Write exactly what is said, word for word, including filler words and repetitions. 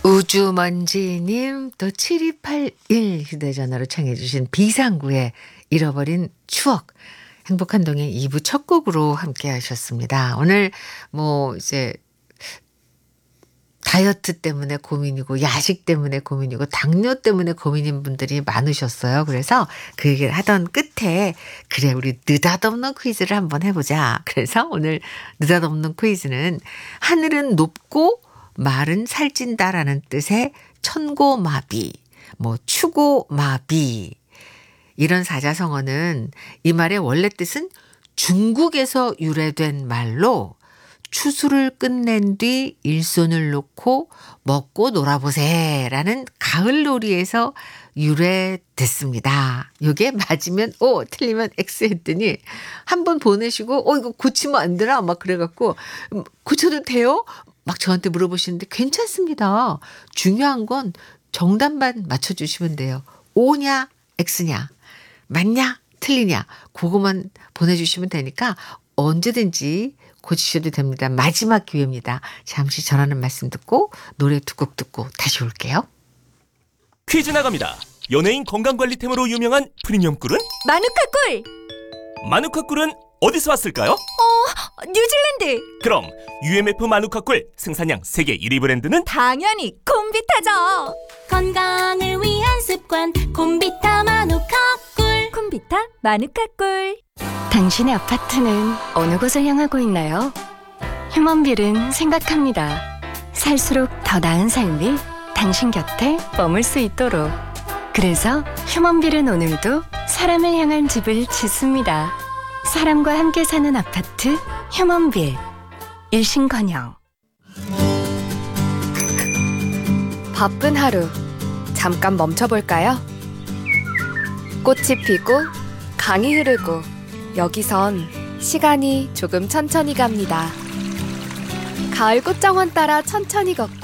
우주먼지님 또 칠이팔일 휴대전화로 청해 주신 비상구의 잃어버린 추억 행복한 동행 이 부 첫 곡으로 함께 하셨습니다. 오늘 뭐 이제 다이어트 때문에 고민이고 야식 때문에 고민이고 당뇨 때문에 고민인 분들이 많으셨어요. 그래서 그 얘기를 하던 끝에 그래 우리 느닷없는 퀴즈를 한번 해보자. 그래서 오늘 느닷없는 퀴즈는 하늘은 높고 말은 살찐다라는 뜻의 천고마비, 뭐 추고마비 이런 사자성어는 이 말의 원래 뜻은 중국에서 유래된 말로 추수를 끝낸 뒤 일손을 놓고 먹고 놀아보세라는 가을놀이에서 유래됐습니다. 이게 맞으면 O, 틀리면 X 했더니 한 번 보내시고 어 이거 고치면 안 되나? 막 그래갖고 고쳐도 돼요? 막 저한테 물어보시는데 괜찮습니다. 중요한 건 정답만 맞춰주시면 돼요. O냐 X냐 맞냐 틀리냐 그거만 보내주시면 되니까 언제든지 고치셔도 됩니다. 마지막 기회입니다. 잠시 전하는 말씀 듣고 노래 두 곡 듣고 다시 올게요. 퀴즈 나갑니다. 연예인 건강관리템으로 유명한 프리미엄 꿀은? 마누카 꿀! 마누카 꿀은 어디서 왔을까요? 어, 뉴질랜드! 그럼 유엠에프 마누카 꿀 생산량 세계 일 위 브랜드는? 당연히 콤비타죠! 건강을 위한 습관 콤비타 마누카 꿀. 콤비타 마누카 꿀. 당신의 아파트는 어느 곳을 향하고 있나요? 휴먼빌은 생각합니다. 살수록 더 나은 삶이 당신 곁에 머물 수 있도록. 그래서 휴먼빌은 오늘도 사람을 향한 집을 짓습니다. 사람과 함께 사는 아파트 휴먼빌. 일신건영. 바쁜 하루 잠깐 멈춰볼까요? 꽃이 피고 강이 흐르고 여기선 시간이 조금 천천히 갑니다. 가을 꽃정원 따라 천천히 걷고